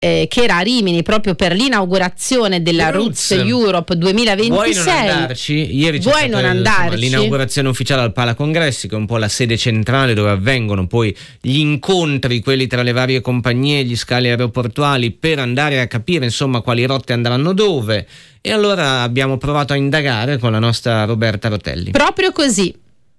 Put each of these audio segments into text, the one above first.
che era a Rimini proprio per l'inaugurazione della Roots Europe 2026. Vuoi non andarci? Ieri c'è stata l'inaugurazione ufficiale al Palacongressi, che è un po' la sede centrale dove avvengono poi gli incontri, quelli tra le varie compagnie, gli scali aeroportuali, per andare a capire insomma quali rotte andranno dove. E allora abbiamo provato a indagare con la nostra Roberta Rotelli. Proprio così.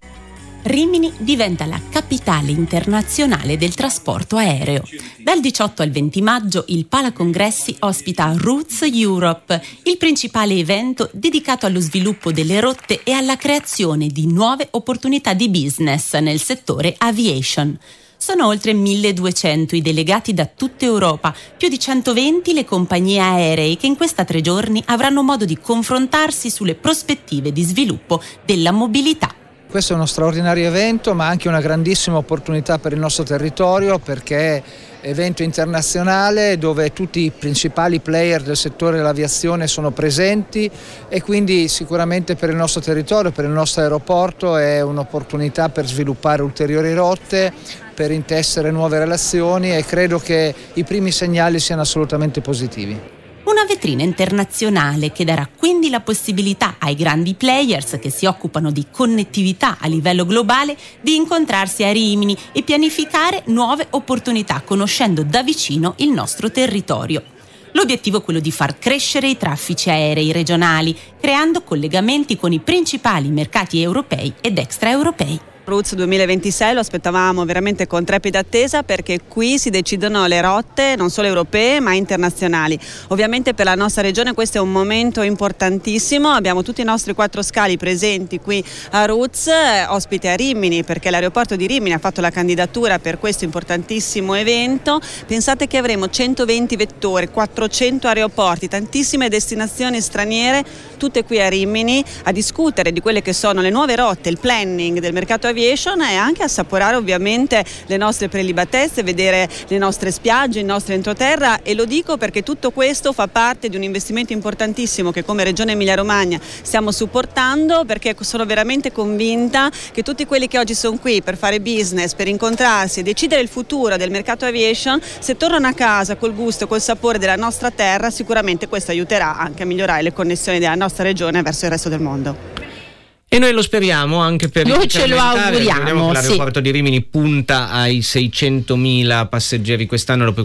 Rimini diventa la capitale internazionale del trasporto aereo. Dal 18 al 20 maggio il Palacongressi ospita Roots Europe, il principale evento dedicato allo sviluppo delle rotte e alla creazione di nuove opportunità di business nel settore aviation. Sono oltre 1.200 i delegati da tutta Europa, più di 120 le compagnie aeree che in questi 3 giorni avranno modo di confrontarsi sulle prospettive di sviluppo della mobilità. Questo è uno straordinario evento, ma anche una grandissima opportunità per il nostro territorio, perché è evento internazionale dove tutti i principali player del settore dell'aviazione sono presenti, e quindi sicuramente per il nostro territorio, per il nostro aeroporto è un'opportunità per sviluppare ulteriori rotte, per intessere nuove relazioni, e credo che i primi segnali siano assolutamente positivi. Una vetrina internazionale che darà quindi la possibilità ai grandi players che si occupano di connettività a livello globale di incontrarsi a Rimini e pianificare nuove opportunità, conoscendo da vicino il nostro territorio. L'obiettivo è quello di far crescere i traffici aerei regionali, creando collegamenti con i principali mercati europei ed extraeuropei. Roots 2026 lo aspettavamo veramente con trepida attesa, perché qui si decidono le rotte non solo europee ma internazionali. Ovviamente per la nostra regione questo è un momento importantissimo, abbiamo tutti i nostri 4 scali presenti qui a Roots, ospite a Rimini, perché l'aeroporto di Rimini ha fatto la candidatura per questo importantissimo evento. Pensate che avremo 120 vettori, 400 aeroporti, tantissime destinazioni straniere, tutte qui a Rimini a discutere di quelle che sono le nuove rotte, il planning del mercato aviation, e anche assaporare ovviamente le nostre prelibatezze, vedere le nostre spiagge, il nostro entroterra. E lo dico perché tutto questo fa parte di un investimento importantissimo che come Regione Emilia-Romagna stiamo supportando, perché sono veramente convinta che tutti quelli che oggi sono qui per fare business, per incontrarsi e decidere il futuro del mercato aviation, se tornano a casa col gusto e col sapore della nostra terra, sicuramente questo aiuterà anche a migliorare le connessioni della nostra regione verso il resto del mondo. E noi lo speriamo anche per noi ce lo auguriamo. Che l'aeroporto di Rimini punta ai 600.000 passeggeri quest'anno dopo i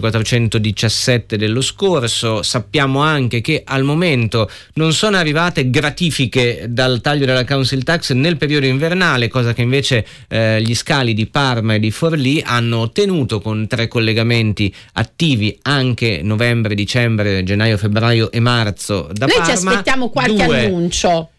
417 dello scorso. Sappiamo anche che al momento non sono arrivate gratifiche dal taglio della council tax nel periodo invernale, cosa che invece gli scali di Parma e di Forlì hanno ottenuto, con 3 collegamenti attivi anche novembre, dicembre, gennaio, febbraio e marzo da Parma. Noi ci aspettiamo qualche annuncio.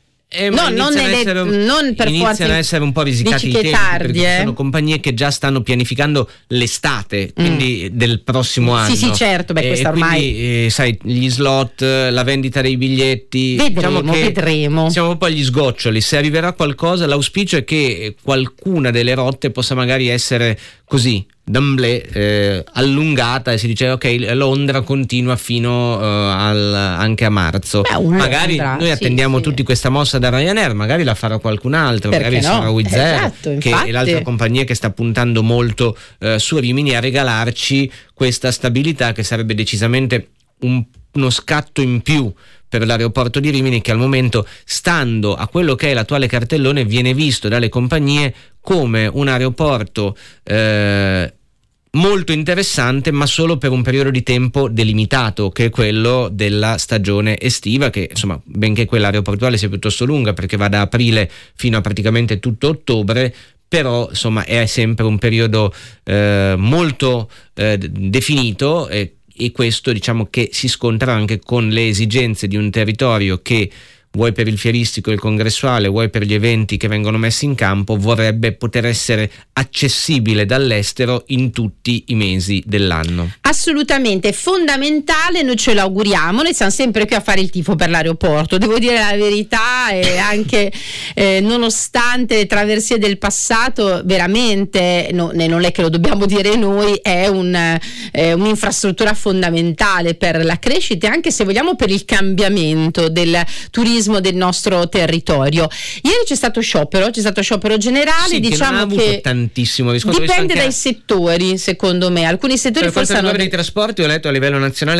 Non per iniziano a essere un po' risicati i tempi, tardi, perché sono compagnie che già stanno pianificando l'estate, quindi del prossimo anno. Sì, certo, questa ormai quindi, sai, gli slot, la vendita dei biglietti, vedremo. Siamo un po' agli sgoccioli. Se arriverà qualcosa, l'auspicio è che qualcuna delle rotte possa magari essere così d'emblée allungata, e si dice ok, Londra continua fino anche a marzo. Magari noi attendiamo tutti questa mossa da Ryanair, magari la farà qualcun altro, magari sarà Wizz Air, che è l'altra compagnia che sta puntando molto su Rimini a regalarci questa stabilità, che sarebbe decisamente uno scatto in più per l'aeroporto di Rimini, che al momento, stando a quello che è l'attuale cartellone, viene visto dalle compagnie come un aeroporto molto interessante, ma solo per un periodo di tempo delimitato, che è quello della stagione estiva, che insomma, benché quella aeroportuale sia piuttosto lunga, perché va da aprile fino a praticamente tutto ottobre, però insomma è sempre un periodo molto definito, e questo diciamo che si scontra anche con le esigenze di un territorio che, vuoi per il fieristico e il congressuale, vuoi per gli eventi che vengono messi in campo, vorrebbe poter essere accessibile dall'estero in tutti i mesi dell'anno. Assolutamente, fondamentale, noi ce l'auguriamo, noi siamo sempre qui a fare il tifo per l'aeroporto, devo dire la verità, e anche nonostante le traversie del passato, veramente non è che lo dobbiamo dire noi, è un'infrastruttura fondamentale per la crescita, e anche, se vogliamo, per il cambiamento del turismo turismo del nostro territorio. Ieri c'è stato sciopero generale, sì, diciamo che non ha avuto tantissimo riscontro. Dipende dai settori, secondo me. Alcuni settori per forse quanto riguarda i trasporti, ho letto a livello nazionale